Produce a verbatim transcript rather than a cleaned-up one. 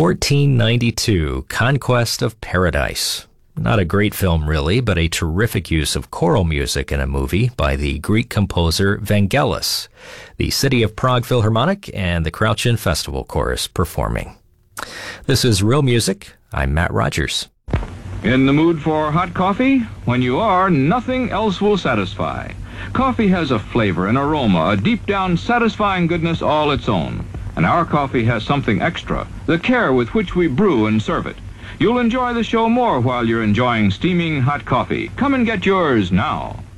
fourteen ninety-two, Conquest of Paradise. Not a great film, really, but a terrific use of choral music in a movie by the Greek composer Vangelis, the City of Prague Philharmonic, and the Crouch Inn Festival Chorus performing. This is Real Music. I'm Matt Rogers. In the mood for hot coffee? When you are, nothing else will satisfy. Coffee has a flavor, an aroma, a deep-down satisfying goodness all its own. And our coffee has something extra, the care with which we brew and serve it. You'll enjoy the show more while you're enjoying steaming hot coffee. Come and get yours now.